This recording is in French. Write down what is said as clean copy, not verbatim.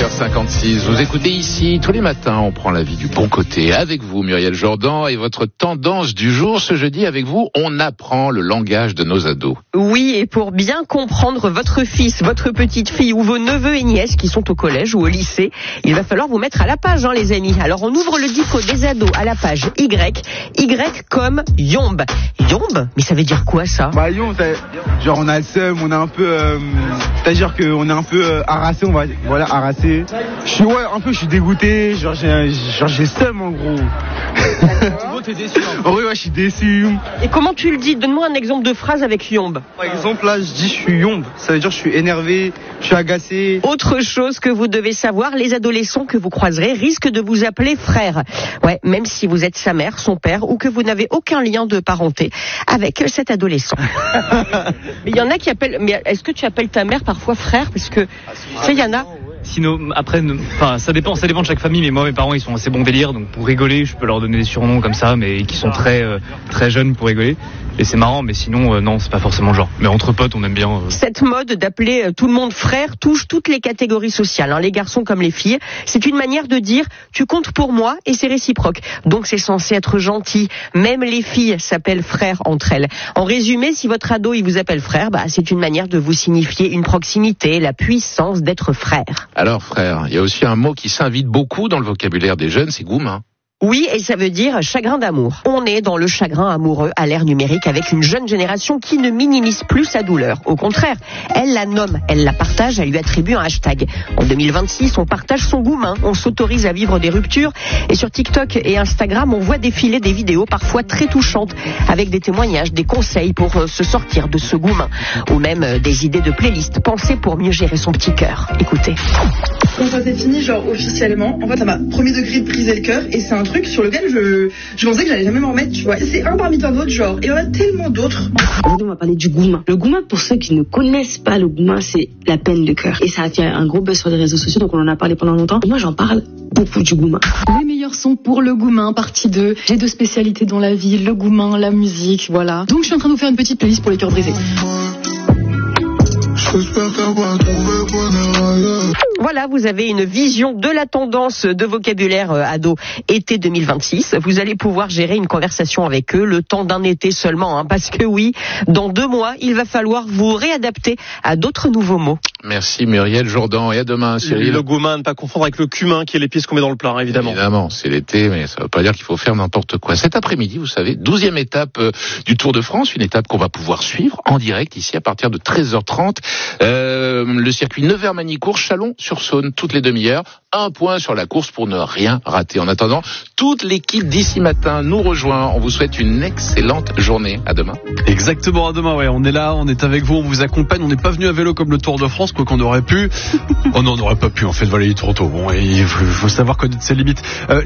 8h56, vous écoutez ici, tous les matins, on prend la vie du bon côté. Avec vous, Muriel Jourdan, et votre tendance du jour, ce jeudi, avec vous, on apprend le langage de nos ados. Oui, et pour bien comprendre votre fils, votre petite fille ou vos neveux et nièces qui sont au collège ou au lycée, il va falloir vous mettre à la page, les amis. Alors, on ouvre le dico des ados à la page Y. Y comme yombe. Yombe? Mais ça veut dire quoi, ça? Bah, yombe, genre, on a le seum, on est un peu, c'est-à-dire qu'on est un peu harassé, voilà, harassé. Je suis dégoûté, genre j'ai seum en gros. T'es déçu, hein. Oui, je suis déçu. Et comment tu le dis? Donne-moi un exemple de phrase avec yombe. Par exemple, là, je dis je suis yombe. Ça veut dire je suis énervé, je suis agacé. Autre chose que vous devez savoir, les adolescents que vous croiserez risquent de vous appeler frère. Ouais, même si vous êtes sa mère, son père, ou que vous n'avez aucun lien de parenté avec cet adolescent. Mais il y en a qui appellent... Mais est-ce que tu appelles ta mère parfois frère? Parce que, tu sais, il y en a... Sinon, après, ça dépend de chaque famille, mais moi, mes parents, ils sont assez bons délire, donc pour rigoler, je peux leur donner des surnoms comme ça, mais qui sont très jeunes pour rigoler. Et c'est marrant, mais sinon, non, c'est pas forcément le genre. Mais entre potes, on aime bien. Cette mode d'appeler tout le monde frère touche toutes les catégories sociales, les garçons comme les filles. C'est une manière de dire, tu comptes pour moi, et c'est réciproque. Donc c'est censé être gentil. Même les filles s'appellent frères entre elles. En résumé, si votre ado, il vous appelle frère, c'est une manière de vous signifier une proximité, la puissance d'être frère. Alors frère, il y a aussi un mot qui s'invite beaucoup dans le vocabulaire des jeunes, c'est goumin. Oui, et ça veut dire chagrin d'amour. On est dans le chagrin amoureux à l'ère numérique avec une jeune génération qui ne minimise plus sa douleur. Au contraire, elle la nomme, elle la partage, elle lui attribue un hashtag. En 2026, on partage son goumin, on s'autorise à vivre des ruptures. Et sur TikTok et Instagram, on voit défiler des vidéos parfois très touchantes avec des témoignages, des conseils pour se sortir de ce goumin. Ou même des idées de playlists pensées pour mieux gérer son petit cœur. Écoutez. Quand ça s'est fini, genre officiellement, en fait, ça m'a premier degré brisé le cœur et c'est un truc sur lequel je pensais que j'allais jamais m'en remettre, tu vois. C'est un parmi tant d'autres, genre. Et il y en a tellement d'autres. Aujourd'hui, on va parler du goumin. Le goumin, pour ceux qui ne connaissent pas le goumin, c'est la peine de cœur. Et ça a fait un gros buzz sur les réseaux sociaux, donc on en a parlé pendant longtemps. Et moi, j'en parle beaucoup du goumin. Les meilleurs sons pour le goumin, partie 2. J'ai 2 spécialités dans la vie, le goumin, la musique, voilà. Donc je suis en train de vous faire une petite playlist pour les cœurs brisés. Voilà, vous avez une vision de la tendance de vocabulaire ado été 2026. Vous allez pouvoir gérer une conversation avec eux le temps d'un été seulement, parce que oui, dans 2 mois, il va falloir vous réadapter à d'autres nouveaux mots. Merci Muriel Jourdan, et à demain Cyril. Le goumin, ne pas confondre avec le cumin qui est l'épice qu'on met dans le plat, évidemment. Évidemment, c'est l'été, mais ça ne veut pas dire qu'il faut faire n'importe quoi. Cet après-midi, vous savez, 12e étape du Tour de France, une étape qu'on va pouvoir suivre en direct ici à partir de 13h30. Le circuit Nevers-Manicourt, Chalon-sur-Saône, toutes les demi-heures. 1 point sur la course pour ne rien rater. En attendant, toute l'équipe d'ici matin nous rejoint. On vous souhaite une excellente journée. À demain. Exactement, à demain, ouais. On est là, on est avec vous, on vous accompagne. On n'est pas venu à vélo comme le Tour de France, quoi qu'on aurait pu. Oh non, on n'aurait pas pu, en fait, Valérie Tourteau. Bon, il faut savoir connaître ses limites.